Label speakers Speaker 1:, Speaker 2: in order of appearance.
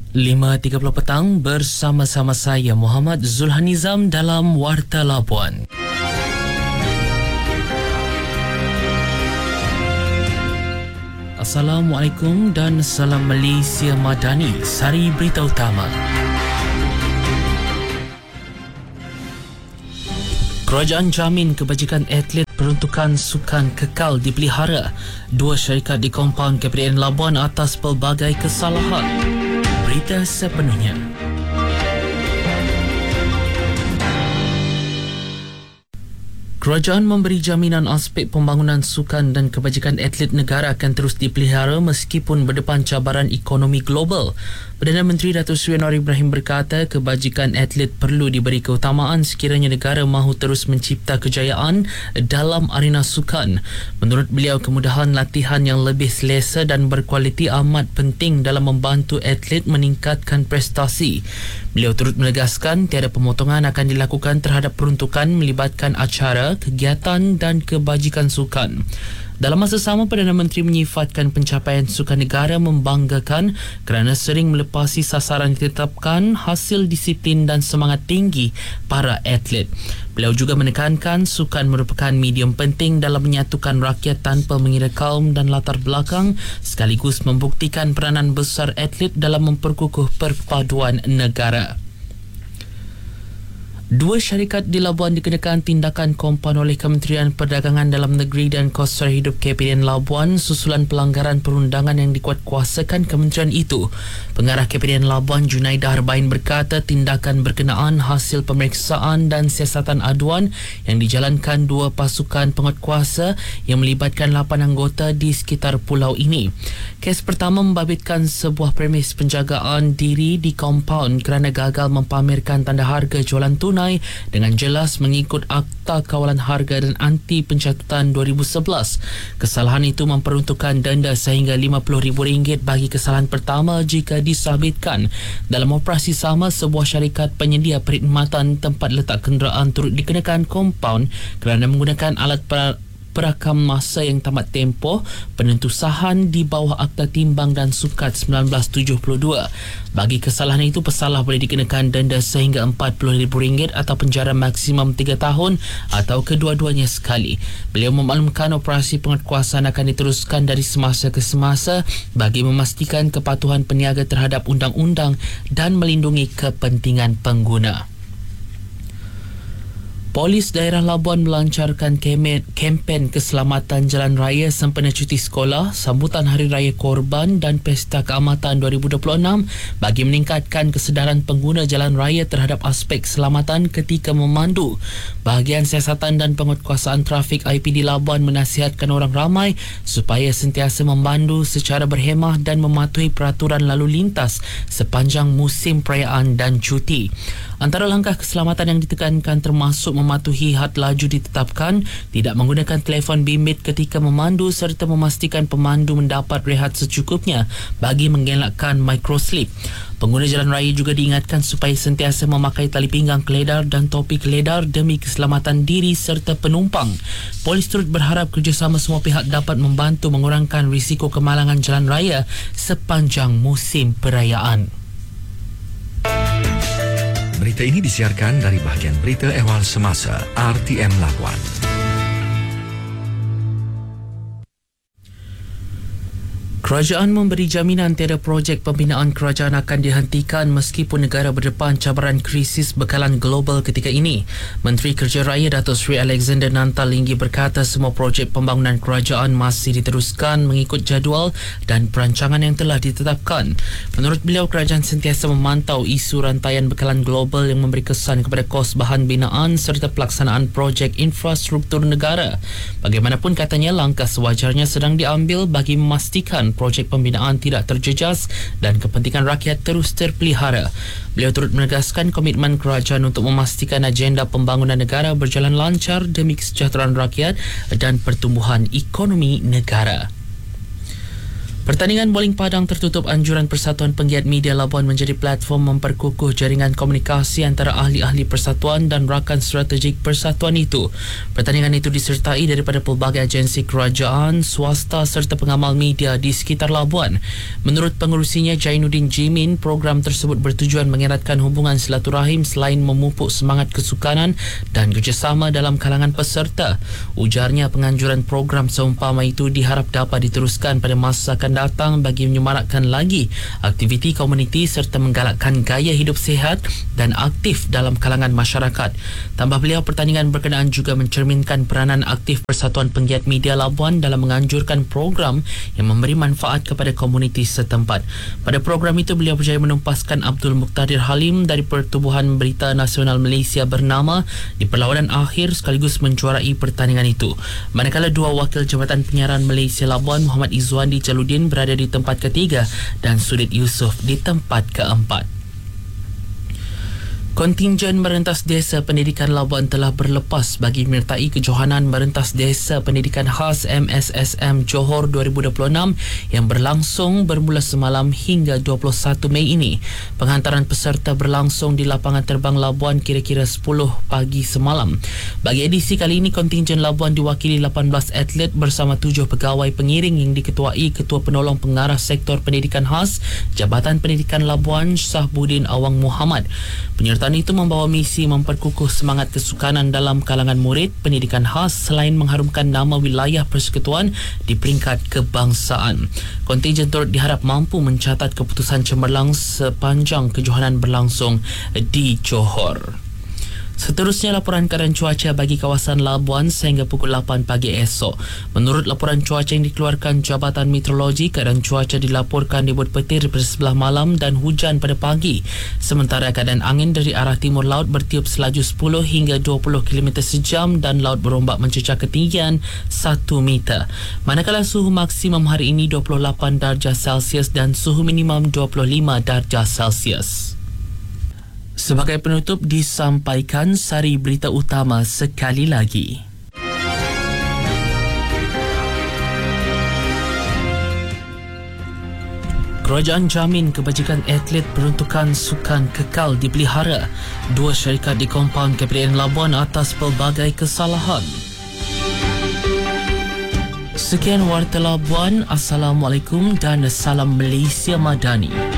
Speaker 1: 5.30 petang bersama-sama saya Muhammad Zulhanizam dalam Warta Labuan. Assalamualaikum dan salam Malaysia Madani. Sari berita utama. Kerajaan jamin kebajikan atlet peruntukan sukan kekal dipelihara. 2 syarikat di kompaun KPDN Labuan atas pelbagai kesalahan. Berita sepenuhnya. Kerajaan memberi jaminan aspek pembangunan sukan dan kebajikan atlet negara akan terus dipelihara meskipun berdepan cabaran ekonomi global. Perdana Menteri Datuk Seri Anwar Ibrahim berkata kebajikan atlet perlu diberi keutamaan sekiranya negara mahu terus mencipta kejayaan dalam arena sukan. Menurut beliau, kemudahan latihan yang lebih selesa dan berkualiti amat penting dalam membantu atlet meningkatkan prestasi. Beliau turut menegaskan tiada pemotongan akan dilakukan terhadap peruntukan melibatkan acara, kegiatan dan kebajikan sukan. Dalam masa sama, Perdana Menteri menyifatkan pencapaian sukan negara membanggakan kerana sering melepasi sasaran ditetapkan hasil disiplin dan semangat tinggi para atlet. Beliau juga menekankan sukan merupakan medium penting dalam menyatukan rakyat tanpa mengira kaum dan latar belakang sekaligus membuktikan peranan besar atlet dalam memperkukuh perpaduan negara. 2 syarikat di Labuan dikenakan tindakan kompaun oleh Kementerian Perdagangan Dalam Negeri dan Kos Sara Hidup KPDN Labuan susulan pelanggaran perundangan yang dikuatkuasakan kementerian itu. Pengarah KPDN Labuan Junaidah Harbain berkata tindakan berkenaan hasil pemeriksaan dan siasatan aduan yang dijalankan 2 pasukan penguatkuasa yang melibatkan 8 anggota di sekitar pulau ini. Kes pertama membabitkan sebuah premis penjagaan diri di kompaun kerana gagal mempamerkan tanda harga jualan tunai dengan jelas mengikut Akta Kawalan Harga dan Anti Pencatutan 2011. Kesalahan itu memperuntukkan denda sehingga RM50,000 bagi kesalahan pertama jika disabitkan. Dalam operasi sama, sebuah syarikat penyedia perkhidmatan tempat letak kenderaan turut dikenakan kompaun kerana menggunakan alat perakam masa yang tamat tempoh penentusahan di bawah Akta Timbang dan Sukat 1972. Bagi kesalahan itu, pesalah boleh dikenakan denda sehingga RM40,000 atau penjara maksimum 3 tahun atau kedua-duanya sekali. Beliau memaklumkan operasi penguatkuasaan akan diteruskan dari semasa ke semasa bagi memastikan kepatuhan peniaga terhadap undang-undang dan melindungi kepentingan pengguna. Polis daerah Labuan melancarkan kempen keselamatan jalan raya sempena cuti sekolah, sambutan Hari Raya Korban dan Pesta Keamatan 2026 bagi meningkatkan kesedaran pengguna jalan raya terhadap aspek keselamatan ketika memandu. Bahagian Siasatan dan Penguatkuasaan Trafik IPD Labuan menasihatkan orang ramai supaya sentiasa memandu secara berhemah dan mematuhi peraturan lalu lintas sepanjang musim perayaan dan cuti. Antara langkah keselamatan yang ditekankan termasuk mematuhi had laju ditetapkan, tidak menggunakan telefon bimbit ketika memandu serta memastikan pemandu mendapat rehat secukupnya bagi mengelakkan microslip. Pengguna jalan raya juga diingatkan supaya sentiasa memakai tali pinggang keledar dan topi keledar demi keselamatan diri serta penumpang. Polis turut berharap kerjasama semua pihak dapat membantu mengurangkan risiko kemalangan jalan raya sepanjang musim perayaan.
Speaker 2: Berita ini disiarkan dari bahagian berita ehwal semasa RTM Labuan.
Speaker 1: Kerajaan memberi jaminan tiada projek pembinaan kerajaan akan dihentikan meskipun negara berdepan cabaran krisis bekalan global ketika ini. Menteri Kerja Raya Datuk Seri Alexander Nantalinggi berkata semua projek pembangunan kerajaan masih diteruskan mengikut jadual dan perancangan yang telah ditetapkan. Menurut beliau, kerajaan sentiasa memantau isu rantaian bekalan global yang memberi kesan kepada kos bahan binaan serta pelaksanaan projek infrastruktur negara. Bagaimanapun, katanya, langkah sewajarnya sedang diambil bagi memastikan projek pembinaan tidak terjejas dan kepentingan rakyat terus terpelihara. Beliau turut menegaskan komitmen kerajaan untuk memastikan agenda pembangunan negara berjalan lancar demi kesejahteraan rakyat dan pertumbuhan ekonomi negara. Pertandingan bowling padang tertutup anjuran Persatuan Penggiat Media Labuan menjadi platform memperkukuh jaringan komunikasi antara ahli-ahli persatuan dan rakan strategik persatuan itu. Pertandingan itu disertai daripada pelbagai agensi kerajaan, swasta serta pengamal media di sekitar Labuan. Menurut pengurusinya Jainuddin Jimin, program tersebut bertujuan mengeratkan hubungan silaturahim selain memupuk semangat kesukanan dan kerjasama dalam kalangan peserta. Ujarnya penganjuran program seumpama itu diharap dapat diteruskan pada masa akan datang bagi menyemarakkan lagi aktiviti komuniti serta menggalakkan gaya hidup sihat dan aktif dalam kalangan masyarakat. Tambah beliau, pertandingan berkenaan juga mencerminkan peranan aktif Persatuan Penggiat Media Labuan dalam menganjurkan program yang memberi manfaat kepada komuniti setempat. Pada program itu, beliau berjaya menumpaskan Abdul Muqtadir Halim dari Pertubuhan Berita Nasional Malaysia bernama di perlawanan akhir sekaligus menjuarai pertandingan itu. Manakala dua wakil Jabatan Penyiaran Malaysia Labuan, Muhammad Izzuandi Jaludin, berada di tempat ketiga dan Sudit Yusof di tempat keempat. Kontingen Merentas Desa Pendidikan Labuan telah berlepas bagi menyertai kejohanan Merentas Desa Pendidikan Khas MSSM Johor 2026 yang berlangsung bermula semalam hingga 21 Mei ini. Penghantaran peserta berlangsung di lapangan terbang Labuan kira-kira 10 pagi semalam. Bagi edisi kali ini, kontingen Labuan diwakili 18 atlet bersama 7 pegawai pengiring yang diketuai Ketua Penolong Pengarah Sektor Pendidikan Khas Jabatan Pendidikan Labuan Sahbudin Awang Muhammad. Penyertaan itu membawa misi memperkukuh semangat kesukanan dalam kalangan murid pendidikan khas selain mengharumkan nama wilayah persekutuan di peringkat kebangsaan. Kontingen turut diharap mampu mencatat keputusan cemerlang sepanjang kejohanan berlangsung di Johor. Seterusnya, laporan keadaan cuaca bagi kawasan Labuan sehingga pukul 8 pagi esok. Menurut laporan cuaca yang dikeluarkan Jabatan Meteorologi, keadaan cuaca dilaporkan dibut petir pada sebelah malam dan hujan pada pagi. Sementara keadaan angin dari arah timur laut bertiup selaju 10 hingga 20 km sejam dan laut berombak mencecah ketinggian 1 meter. Manakala suhu maksimum hari ini 28 darjah Celsius dan suhu minimum 25 darjah Celsius. Sebagai penutup, disampaikan sari berita utama sekali lagi. Kerajaan jamin kebajikan atlet peruntukan sukan kekal dipelihara. 2 syarikat di kompaun KPDN Labuan atas pelbagai kesalahan. Sekian Warta Labuan. Assalamualaikum dan salam Malaysia Madani.